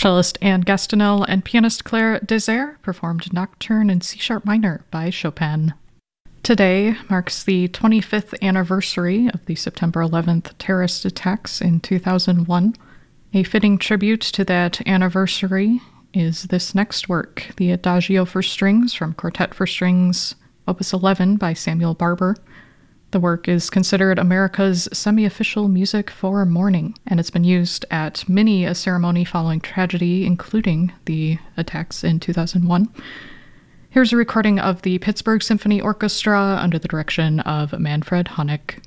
Cellist Anne Gastineau and pianist Claire Désert performed Nocturne in C-sharp minor by Chopin. Today marks the 25th anniversary of the September 11th terrorist attacks in 2001. A fitting tribute to that anniversary is this next work, the Adagio for Strings from Quartet for Strings, Opus 11 by Samuel Barber. The work is considered America's semi-official music for mourning, and it's been used at many a ceremony following tragedy, including the attacks in 2001. Here's a recording of the Pittsburgh Symphony Orchestra under the direction of Manfred Honeck.